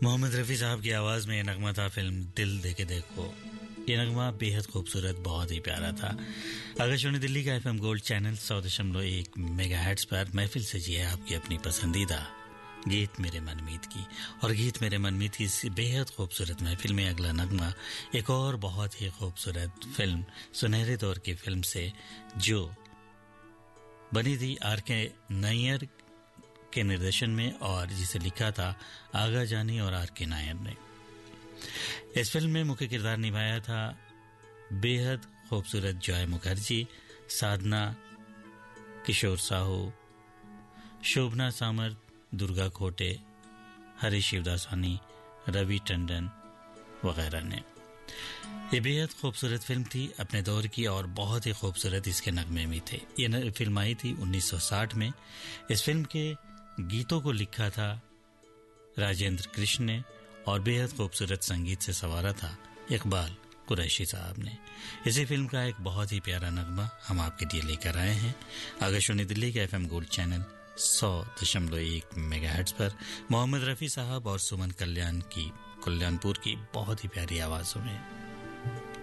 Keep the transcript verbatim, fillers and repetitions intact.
मोहम्मद रफ़ी साहब की आवाज़ में ये नगमा था फिल्म दिल देके देखो। ये नगमा बेहद खूबसूरत, बहुत ही प्यारा था। आकाशवाणी दिल्ली का एफएम गोल्ड चैनल सौ दशमलव एक मेगाहर्ट्ज़ पर महफिल से जी है आपकी अपनी पसंदीदा गीत मेरे मनमीत की। और गीत मेरे मनमीत की इस बेहद खूबसूरत महफिल में अगला नगमा एक और बहुत ही खूबसूरत फिल्म, सुनहरे दौर की फिल्म से, जो बनी थी आर के नायर के निर्देशन में और जिसे लिखा था आगा जानी और आर के नायर ने। इस फिल्म में मुख्य किरदार निभाया था बेहद खूबसूरत जॉय मुखर्जी, साधना, किशोर साहू, शोभना सामर्थ, दुर्गा खोटे, हरीश शिवदासानी, रवि टंडन वगैरह ने। ये बेहद खूबसूरत फिल्म थी अपने दौर की और बहुत ही खूबसूरत इसके नगमे भी थे। ये फिल्म आई थी उन्नीस सौ साठ में। इस फिल्म के गीतों को लिखा था राजेंद्र कृष्ण ने और बेहद खूबसूरत संगीत से संवारा था इकबाल कुरैशी साहब ने। इसी फिल्म का एक बहुत ही प्यारा नगमा हम आपके लिए लेकर आए हैं आकाशवाणी दिल्ली के एफएम गोल्ड चैनल सौ दशमलव एक मेगाहर्ट्ज़ पर मोहम्मद रफ़ी साहब और सुमन कल्याण की कल्याणपुर की बहुत ही प्यारी आवाज़ों में।